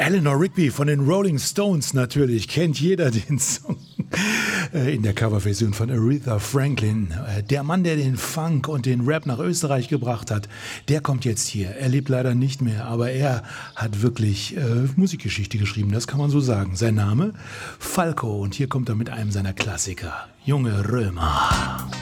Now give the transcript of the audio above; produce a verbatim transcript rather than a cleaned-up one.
Eleanor Rigby von den Rolling Stones natürlich, kennt jeder den Song in der Coverversion von Aretha Franklin. Der Mann, der den Funk und den Rap nach Österreich gebracht hat, der kommt jetzt hier. Er lebt leider nicht mehr, aber er hat wirklich äh, Musikgeschichte geschrieben, das kann man so sagen. Sein Name? Falco, und hier kommt er mit einem seiner Klassiker, Junge Römer.